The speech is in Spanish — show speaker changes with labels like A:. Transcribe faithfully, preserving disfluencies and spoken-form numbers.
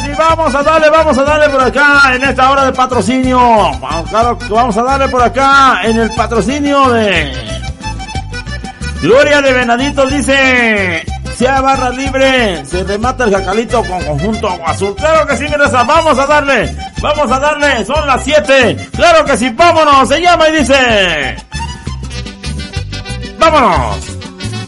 A: sí, vamos a darle, vamos a darle por acá en esta hora de patrocinio. Vamos, claro, vamos a darle por acá en el patrocinio de Gloria de Venaditos. Dice, sea barra libre, se remata el jacalito con conjunto agua azul. Claro que sí, mi raza, vamos a darle, vamos a darle, son las siete. Claro que sí, vámonos, se llama y dice, vámonos.